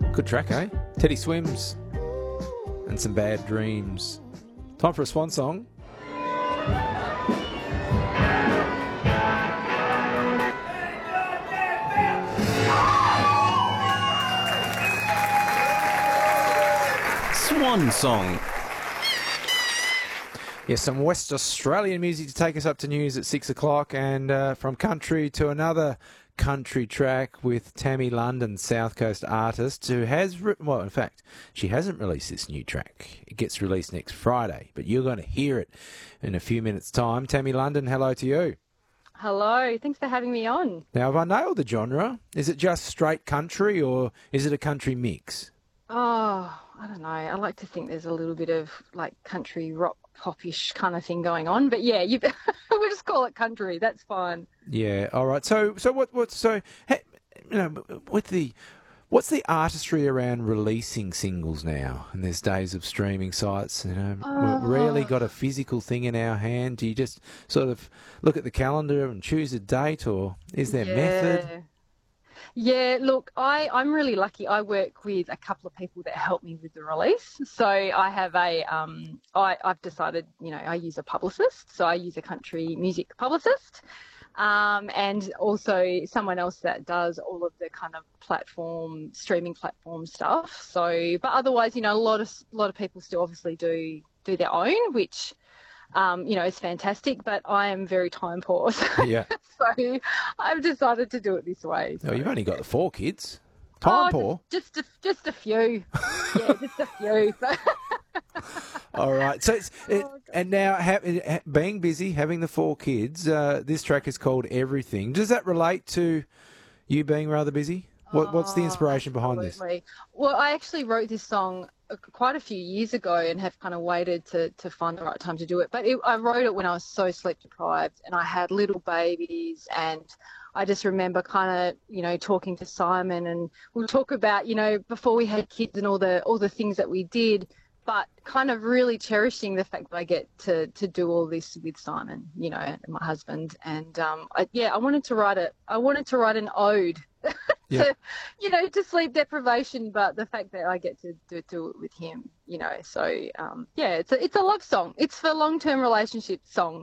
Good track, eh? Teddy Swims and Some Bad Dreams. Time for a swan song. Swan song. Yes, some West Australian music to take us up to news at 6 o'clock, and from country to another country track with Tammy London, South Coast artist, who has written, well, in fact, she hasn't released this new track. It gets released next Friday, but you're going to hear it in a few minutes' time. Tammy London, hello to you. Hello, thanks for having me on. Now, have I nailed the genre? Is it just straight country, or is it a country mix? Oh, I don't know. I like to think there's a little bit of like country rock popish kind of thing going on, but yeah, we'll just call it country. That's fine. Yeah, all right. So what's the artistry around releasing singles now? And there's days of streaming sites. We've rarely got a physical thing in our hand. Do you just sort of look at the calendar and choose a date, or is there method? Yeah, look, I'm really lucky. I work with a couple of people that help me with the release. So I have I've decided, I use a publicist. So I use a country music publicist, and also someone else that does all of the kind of streaming platform stuff. So, but otherwise, a lot of people still obviously do their own, which it's fantastic, but I am very time poor. Yeah. So I've decided to do it this way. So. Oh, you've only got the 4 kids. Time poor? Just a few. Yeah, just a few. All right. So and now being busy, having the 4 kids, this track is called Everything. Does that relate to you being rather busy? What's the inspiration behind this? Well, I actually wrote this song quite a few years ago and have kind of waited to find the right time to do it. But I wrote it when I was so sleep deprived and I had little babies, and I just remember kind of, talking to Simon, and we'll talk about, before we had kids and all the things that we did, but kind of really cherishing the fact that I get to do all this with Simon, and my husband. And I wanted to write an ode to sleep deprivation, but the fact that I get to do it with him, So it's a love song. It's for long-term relationship song.